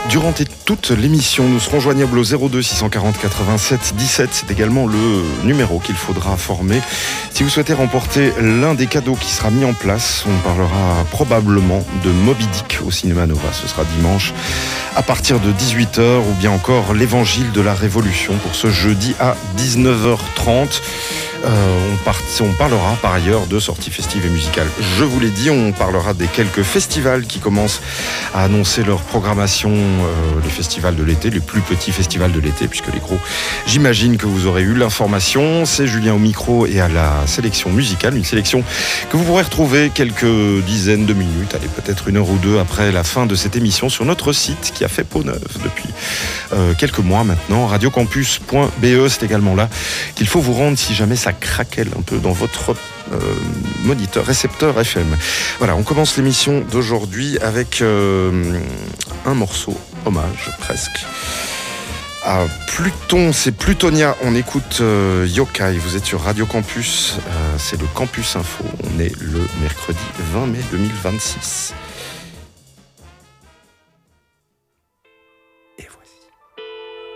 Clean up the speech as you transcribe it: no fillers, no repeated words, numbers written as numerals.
Durant toute l'émission, nous serons joignables au 02 640 87 17. C'est également le numéro qu'il faudra former si vous souhaitez remporter l'un des cadeaux qui sera mis en place. On parlera probablement de Moby Dick au Cinéma Nova. Ce sera dimanche à partir de 18h, ou bien encore l'Évangile de la Révolution pour ce jeudi à 19h30. On parlera par ailleurs de sorties festives et musicales. Je vous l'ai dit, on parlera des quelques festivals qui commencent à annoncer leur programmation, les festivals de l'été, les plus petits festivals de l'été, puisque les gros, j'imagine que vous aurez eu l'information. C'est Julien au micro et à la sélection musicale, une sélection que vous pourrez retrouver quelques dizaines de minutes, allez, peut-être une heure ou deux après la fin de cette émission sur notre site qui a fait peau neuve depuis quelques mois maintenant, radiocampus.be. C'est également là qu'il faut vous rendre si jamais ça craquelle un peu dans votre moniteur, récepteur FM. Voilà, on commence l'émission d'aujourd'hui avec un morceau, hommage presque, à Pluton. C'est Plutonia, on écoute Yokai, vous êtes sur Radio Campus, c'est le Campus Info, on est le mercredi 20 mai 2026.